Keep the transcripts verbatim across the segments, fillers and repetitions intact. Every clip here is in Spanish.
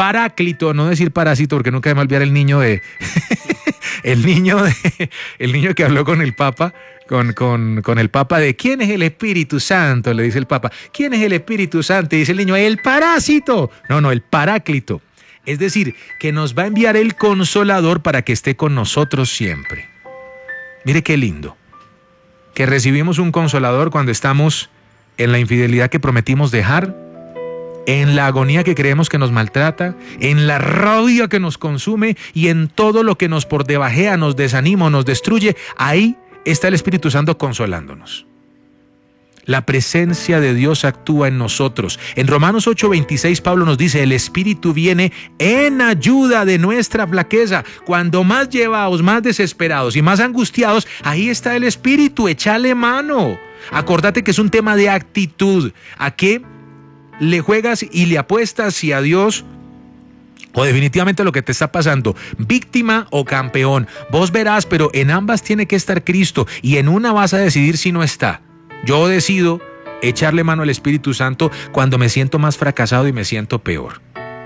Paráclito, no decir parásito porque nunca me olvidar el niño de... el niño de, el niño que habló con el Papa, con, con, con el Papa de ¿quién es el Espíritu Santo? Le dice el Papa. ¿Quién es el Espíritu Santo? Y dice el niño, el parásito. No, no, el Paráclito. Es decir, que nos va a enviar el Consolador para que esté con nosotros siempre. Mire qué lindo. Que recibimos un Consolador cuando estamos en la infidelidad que prometimos dejar, en la agonía que creemos que nos maltrata, en la rabia que nos consume y en todo lo que nos por debajea, nos desanima, nos destruye. Ahí está el Espíritu Santo consolándonos. La presencia de Dios actúa en nosotros. En Romanos ocho veintiséis Pablo nos dice, el Espíritu viene en ayuda de nuestra flaqueza. Cuando más llevaos, más desesperados y más angustiados, ahí está el Espíritu, échale mano. Acordate que es un tema de actitud. ¿A qué le juegas y le apuestas si a Dios o definitivamente lo que te está pasando, víctima o campeón? Vos verás, pero en ambas tiene que estar Cristo y en una vas a decidir si no está. Yo decido echarle mano al Espíritu Santo cuando me siento más fracasado y me siento peor.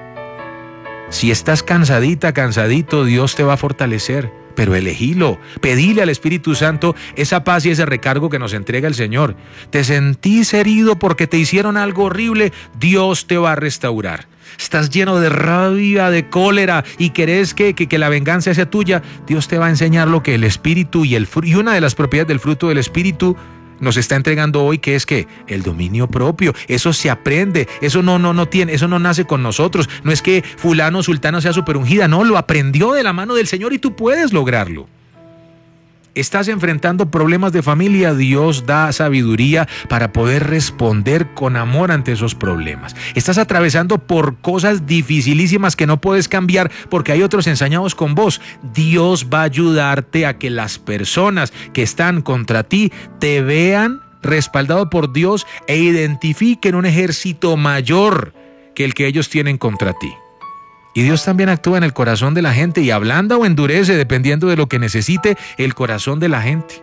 Si estás cansadita, cansadito, Dios te va a fortalecer, pero elegílo, pedile al Espíritu Santo esa paz y ese recargo que nos entrega el Señor. Te sentís herido porque te hicieron algo horrible, Dios te va a restaurar. Estás lleno de rabia, de cólera y querés que, que, que la venganza sea tuya, Dios te va a enseñar lo que el Espíritu y, el, y una de las propiedades del fruto del Espíritu nos está entregando hoy, que es que el dominio propio. Eso se aprende, eso no, no, no tiene, eso no nace con nosotros. No es que fulano o sultana sea superungida, no, lo aprendió de la mano del Señor y tú puedes lograrlo. Estás enfrentando problemas de familia, Dios da sabiduría para poder responder con amor ante esos problemas. Estás atravesando por cosas dificilísimas que no puedes cambiar porque hay otros ensañados con vos. Dios va a ayudarte a que las personas que están contra ti te vean respaldado por Dios e identifiquen un ejército mayor que el que ellos tienen contra ti. Y Dios también actúa en el corazón de la gente y ablanda o endurece dependiendo de lo que necesite el corazón de la gente.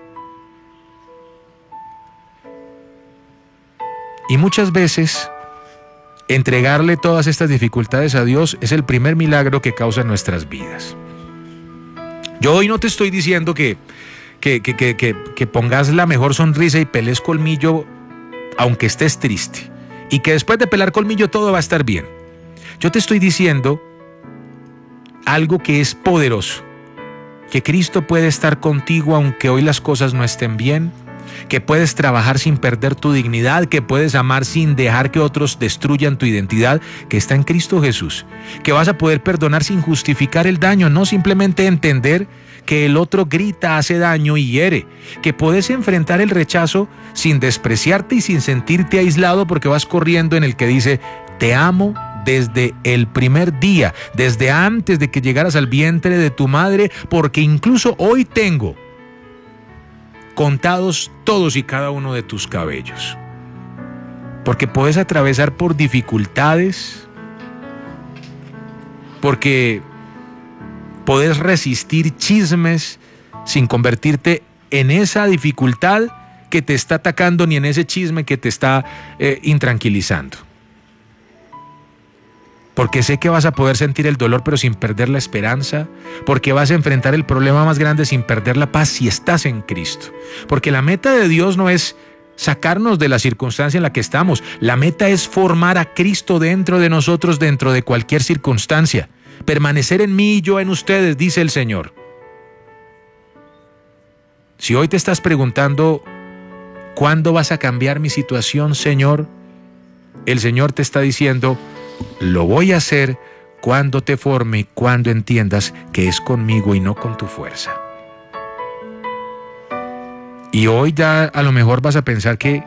Y muchas veces entregarle todas estas dificultades a Dios es el primer milagro que causa en nuestras vidas. Yo hoy no te estoy diciendo que, que, que, que, que, que pongas la mejor sonrisa y pelees colmillo aunque estés triste y que después de pelar colmillo todo va a estar bien. Yo te estoy diciendo algo que es poderoso, que Cristo puede estar contigo aunque hoy las cosas no estén bien, que puedes trabajar sin perder tu dignidad, que puedes amar sin dejar que otros destruyan tu identidad, que está en Cristo Jesús, que vas a poder perdonar sin justificar el daño, no simplemente entender que el otro grita, hace daño y hiere, que puedes enfrentar el rechazo sin despreciarte y sin sentirte aislado porque vas corriendo en el que dice, te amo desde el primer día, desde antes de que llegaras al vientre de tu madre, porque incluso hoy tengo contados todos y cada uno de tus cabellos. Porque puedes atravesar por dificultades, porque puedes resistir chismes sin convertirte en esa dificultad que te está atacando ni en ese chisme que te está eh, intranquilizando. Porque sé que vas a poder sentir el dolor pero sin perder la esperanza, porque vas a enfrentar el problema más grande sin perder la paz si estás en Cristo. Porque la meta de Dios no es sacarnos de la circunstancia en la que estamos, la meta es formar a Cristo dentro de nosotros, dentro de cualquier circunstancia. Permanecer en mí y yo en ustedes, dice el Señor. Si hoy te estás preguntando, ¿cuándo vas a cambiar mi situación, Señor? El Señor te está diciendo, lo voy a hacer cuando te forme y cuando entiendas que es conmigo y no con tu fuerza. Y hoy ya a lo mejor vas a pensar que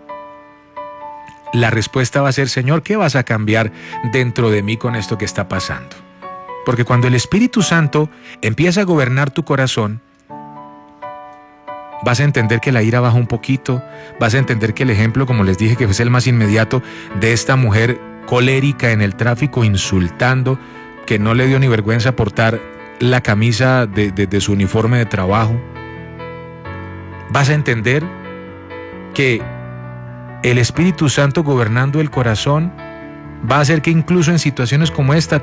la respuesta va a ser, Señor, ¿qué vas a cambiar dentro de mí con esto que está pasando? Porque cuando el Espíritu Santo empieza a gobernar tu corazón, vas a entender que la ira baja un poquito, vas a entender que el ejemplo, como les dije, que es el más inmediato de esta mujer colérica en el tráfico, insultando, que no le dio ni vergüenza portar la camisa de, de, de su uniforme de trabajo. Vas a entender que el Espíritu Santo gobernando el corazón va a hacer que incluso en situaciones como esta